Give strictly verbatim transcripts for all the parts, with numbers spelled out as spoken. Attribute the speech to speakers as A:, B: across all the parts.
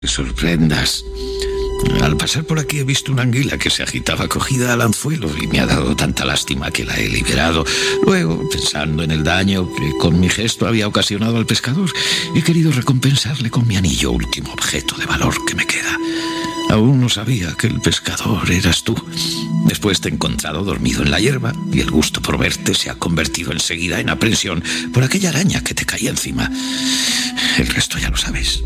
A: te sorprendas. Al pasar por aquí he visto una anguila que se agitaba cogida al anzuelo y me ha dado tanta lástima que la he liberado. Luego, pensando en el daño que con mi gesto había ocasionado al pescador, he querido recompensarle con mi anillo, último objeto de valor que me queda. Aún no sabía que el pescador eras tú. Después te he encontrado dormido en la hierba y el gusto por verte se ha convertido enseguida en aprensión por aquella araña que te caía encima. El resto ya lo sabes.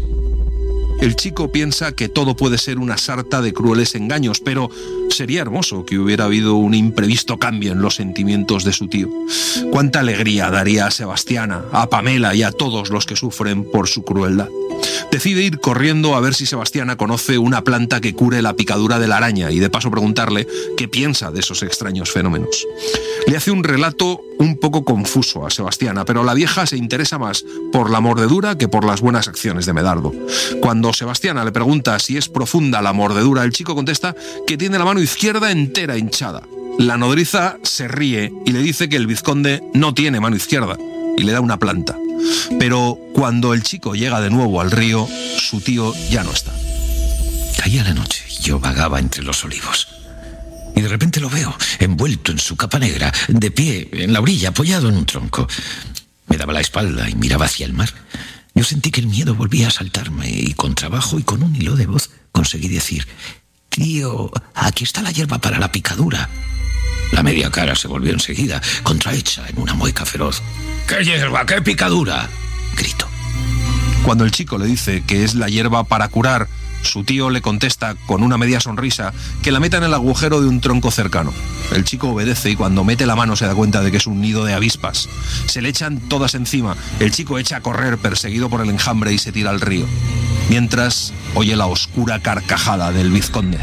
B: El chico piensa que todo puede ser una sarta de crueles engaños, pero sería hermoso que hubiera habido un imprevisto cambio en los sentimientos de su tío. Cuánta alegría daría a Sebastiana, a Pamela y a todos los que sufren por su crueldad. Decide ir corriendo a ver si Sebastiana conoce una planta que cure la picadura de la araña y de paso preguntarle qué piensa de esos extraños fenómenos. Le hace un relato un poco confuso a Sebastiana, pero la vieja se interesa más por la mordedura que por las buenas acciones de Medardo. Cuando Sebastiana le pregunta si es profunda la mordedura, el chico contesta que tiene la mano izquierda entera hinchada. La nodriza se ríe y le dice que el vizconde no tiene mano izquierda y le da una planta. Pero cuando el chico llega de nuevo al río, su tío ya no está.
A: Caía la noche y yo vagaba entre los olivos. Y de repente lo veo, envuelto en su capa negra, de pie, en la orilla, apoyado en un tronco. Me daba la espalda y miraba hacia el mar. Yo sentí que el miedo volvía a asaltarme y con trabajo y con un hilo de voz conseguí decir: «Tío, aquí está la hierba para la picadura». La media cara se volvió enseguida, contrahecha en una mueca feroz. «¿Qué hierba? ¿Qué picadura?», gritó.
B: Cuando el chico le dice que es la hierba para curar, su tío le contesta con una media sonrisa que la meta en el agujero de un tronco cercano. El chico obedece y cuando mete la mano se da cuenta de que es un nido de avispas. Se le echan todas encima. El chico echa a correr perseguido por el enjambre y se tira al río. Mientras oye la oscura carcajada del vizconde.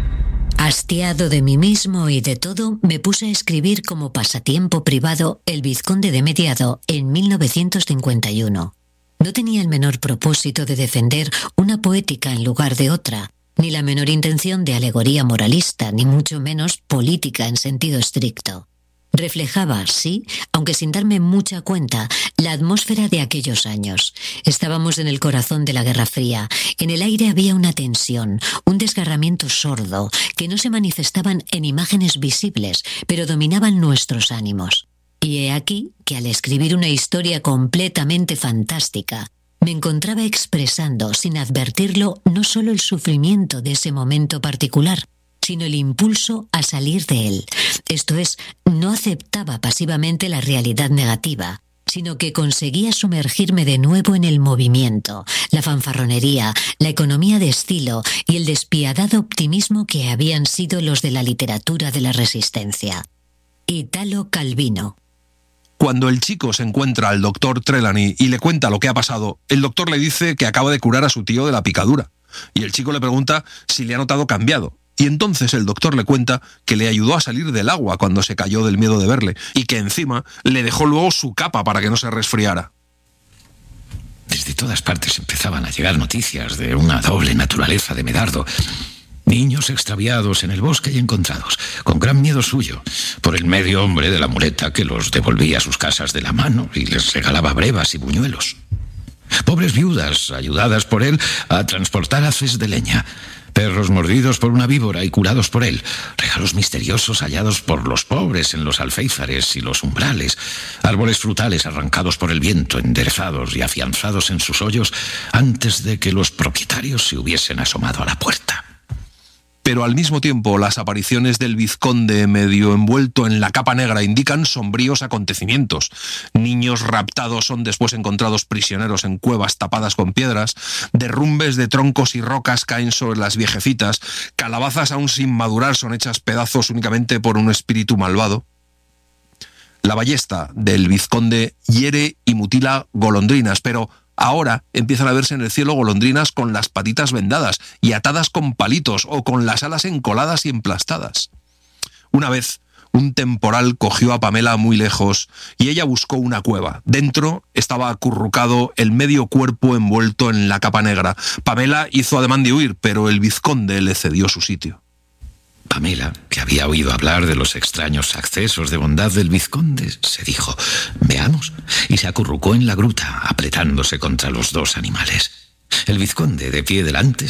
C: Hastiado de mí mismo y de todo, me puse a escribir como pasatiempo privado El Vizconde de Mediado en mil novecientos cincuenta y uno. No tenía el menor propósito de defender una poética en lugar de otra, ni la menor intención de alegoría moralista, ni mucho menos política en sentido estricto. Reflejaba, sí, aunque sin darme mucha cuenta, la atmósfera de aquellos años. Estábamos en el corazón de la Guerra Fría. En el aire había una tensión, un desgarramiento sordo, que no se manifestaban en imágenes visibles, pero dominaban nuestros ánimos. Y he aquí que al escribir una historia completamente fantástica, me encontraba expresando, sin advertirlo, no solo el sufrimiento de ese momento particular, sino el impulso a salir de él. Esto es, no aceptaba pasivamente la realidad negativa, sino que conseguía sumergirme de nuevo en el movimiento, la fanfarronería, la economía de estilo y el despiadado optimismo que habían sido los de la literatura de la Resistencia. Italo Calvino.
B: Cuando el chico se encuentra al doctor Trelawney y le cuenta lo que ha pasado, el doctor le dice que acaba de curar a su tío de la picadura. Y el chico le pregunta si le ha notado cambiado. Y entonces el doctor le cuenta que le ayudó a salir del agua cuando se cayó del miedo de verle y que encima le dejó luego su capa para que no se resfriara.
A: Desde todas partes empezaban a llegar noticias de una doble naturaleza de Medardo. Niños extraviados en el bosque y encontrados, con gran miedo suyo, por el medio hombre de la muleta que los devolvía a sus casas de la mano y les regalaba brevas y buñuelos. Pobres viudas ayudadas por él a transportar haces de leña. Perros mordidos por una víbora y curados por él. Regalos misteriosos hallados por los pobres en los alféizares y los umbrales. Árboles frutales arrancados por el viento, enderezados y afianzados en sus hoyos antes de que los propietarios se hubiesen asomado a la puerta.
B: Pero al mismo tiempo las apariciones del vizconde medio envuelto en la capa negra indican sombríos acontecimientos. Niños raptados son después encontrados prisioneros en cuevas tapadas con piedras, derrumbes de troncos y rocas caen sobre las viejecitas, calabazas aún sin madurar son hechas pedazos únicamente por un espíritu malvado. La ballesta del vizconde hiere y mutila golondrinas, pero ahora empiezan a verse en el cielo golondrinas con las patitas vendadas y atadas con palitos o con las alas encoladas y emplastadas. Una vez, un temporal cogió a Pamela muy lejos y ella buscó una cueva. Dentro estaba acurrucado el medio cuerpo envuelto en la capa negra. Pamela hizo ademán de huir, pero el vizconde le cedió su sitio.
A: Pamela, que había oído hablar de los extraños accesos de bondad del vizconde, se dijo: «Veamos», y se acurrucó en la gruta, apretándose contra los dos animales. El vizconde, de pie delante,